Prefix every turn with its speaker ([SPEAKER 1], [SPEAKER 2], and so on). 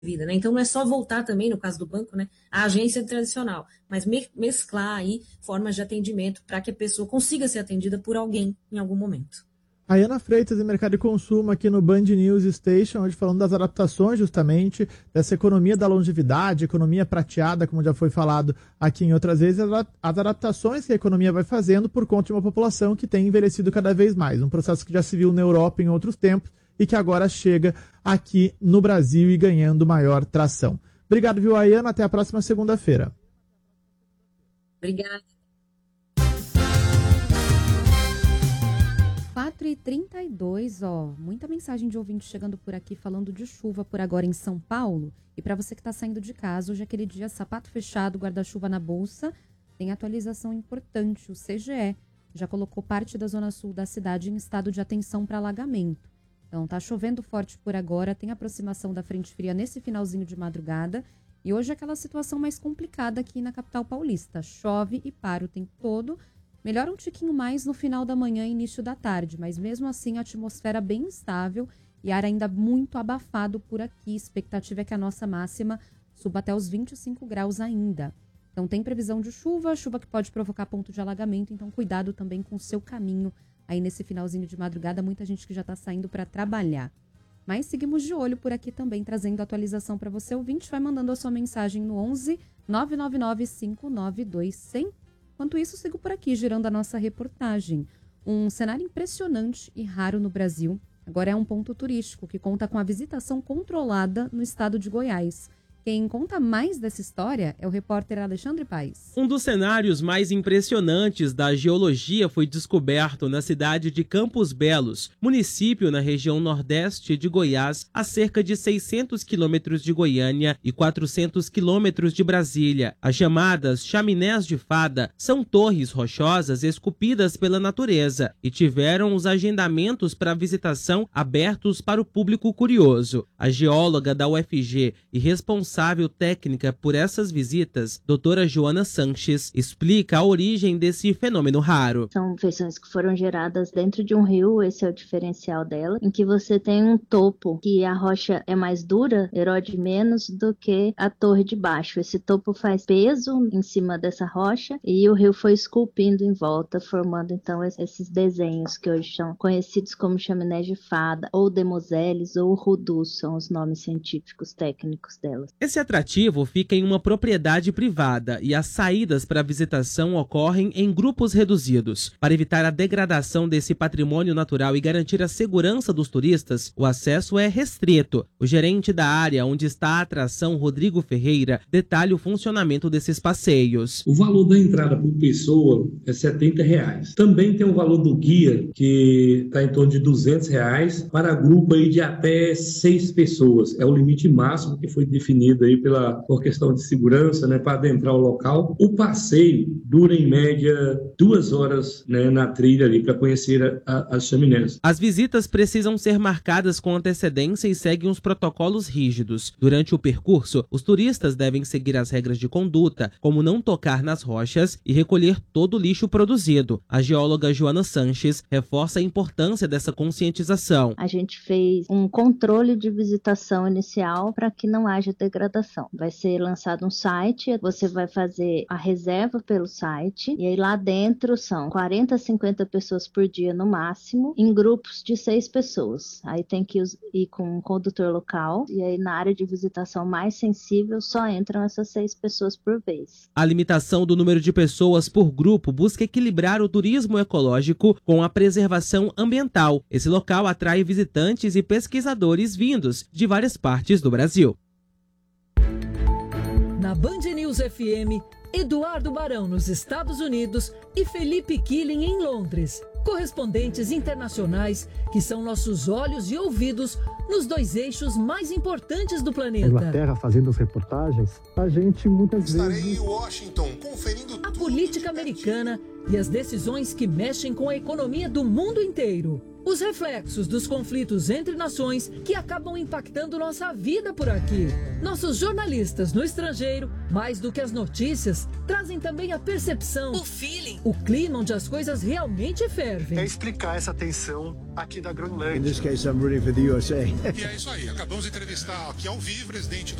[SPEAKER 1] vida, né? Então não é só voltar também, no caso do banco, né, à agência tradicional, mas mesclar aí formas de atendimento para que a pessoa consiga ser atendida por alguém em algum momento.
[SPEAKER 2] A Ana Freitas, em Mercado e Consumo, aqui no Band News Station, hoje falando das adaptações justamente, dessa economia da longevidade, economia prateada, como já foi falado aqui em outras vezes, as adaptações que a economia vai fazendo por conta de uma população que tem envelhecido cada vez mais. Um processo que já se viu na Europa em outros tempos e que agora chega aqui no Brasil e ganhando maior tração. Obrigado, viu, Ayana? Até a próxima segunda-feira.
[SPEAKER 1] Obrigada.
[SPEAKER 3] 4h32, muita mensagem de ouvinte chegando por aqui falando de chuva por agora em São Paulo. E para você que está saindo de casa, hoje é aquele dia sapato fechado, guarda-chuva na bolsa. Tem atualização importante, o CGE já colocou parte da zona sul da cidade em estado de atenção para alagamento. Então tá chovendo forte por agora, tem aproximação da frente fria nesse finalzinho de madrugada. E hoje é aquela situação mais complicada aqui na capital paulista. Chove e para o tempo todo. Melhora um tiquinho mais no final da manhã e início da tarde, mas mesmo assim a atmosfera bem instável e ar ainda muito abafado por aqui. Expectativa é que a nossa máxima suba até os 25 graus ainda. Então tem previsão de chuva que pode provocar ponto de alagamento, então cuidado também com o seu caminho aí nesse finalzinho de madrugada. Muita gente que já está saindo para trabalhar. Mas seguimos de olho por aqui também, trazendo atualização para você, ouvinte. Vai mandando a sua mensagem no 11 999 592 100. Enquanto isso, sigo por aqui, girando a nossa reportagem. Um cenário impressionante e raro no Brasil. Agora é um ponto turístico que conta com a visitação controlada no estado de Goiás. Quem conta mais dessa história é o repórter Alexandre Paes.
[SPEAKER 4] Um dos cenários mais impressionantes da geologia foi descoberto na cidade de Campos Belos, município na região nordeste de Goiás, a cerca de 600 quilômetros de Goiânia e 400 quilômetros de Brasília. As chamadas chaminés de fada são torres rochosas esculpidas pela natureza e tiveram os agendamentos para visitação abertos para o público curioso. A geóloga da UFG e responsável técnica por essas visitas, doutora Joana Sanches, explica a origem desse fenômeno raro.
[SPEAKER 5] São feições que foram geradas dentro de um rio, esse é o diferencial dela, em que você tem um topo que a rocha é mais dura, erode menos do que a torre de baixo. Esse topo faz peso em cima dessa rocha e o rio foi esculpindo em volta, formando então esses desenhos que hoje são conhecidos como chaminés de fada, ou demoselles, ou rudus, são os nomes científicos técnicos delas.
[SPEAKER 4] Esse atrativo fica em uma propriedade privada e as saídas para a visitação ocorrem em grupos reduzidos. Para evitar a degradação desse patrimônio natural e garantir a segurança dos turistas, o acesso é restrito. O gerente da área onde está a atração, Rodrigo Ferreira, detalha o funcionamento desses passeios.
[SPEAKER 6] O valor da entrada por pessoa é R$70. Também tem o valor do guia, que está em torno de R$200 para grupo aí de até 6 pessoas. É o limite máximo que foi definido aí por questão de segurança, né, para adentrar o local. O passeio dura em média 2 horas, né, na trilha ali para conhecer as chaminés.
[SPEAKER 4] As visitas precisam ser marcadas com antecedência e seguem os protocolos rígidos. Durante o percurso, os turistas devem seguir as regras de conduta, como não tocar nas rochas e recolher todo o lixo produzido. A geóloga Joana Sanches reforça a importância dessa conscientização.
[SPEAKER 5] A gente fez um controle de visitação inicial para que não haja degradação. Vai ser lançado um site, você vai fazer a reserva pelo site e aí lá dentro são 40 a 50 pessoas por dia no máximo, em grupos de 6 pessoas. Aí tem que ir com um condutor local e aí na área de visitação mais sensível só entram essas 6 pessoas por vez.
[SPEAKER 4] A limitação do número de pessoas por grupo busca equilibrar o turismo ecológico com a preservação ambiental. Esse local atrai visitantes e pesquisadores vindos de várias partes do Brasil.
[SPEAKER 7] Na Band News FM, Eduardo Barão nos Estados Unidos e Felipe Killing em Londres. Correspondentes internacionais que são nossos olhos e ouvidos nos 2 eixos mais importantes do planeta.
[SPEAKER 8] Na Inglaterra, fazendo as reportagens, a gente muitas vezes...
[SPEAKER 9] Estarei em Washington, conferindo
[SPEAKER 7] a política americana e as decisões que mexem com a economia do mundo inteiro. Os reflexos dos conflitos entre nações que acabam impactando nossa vida por aqui. Nossos jornalistas no estrangeiro, mais do que as notícias, trazem também a percepção, o feeling, o clima onde as coisas realmente fervem.
[SPEAKER 8] É explicar essa tensão aqui da Groenlândia.
[SPEAKER 9] In this case, I'm rooting for the USA.
[SPEAKER 10] E é isso aí, acabamos de entrevistar aqui ao vivo o presidente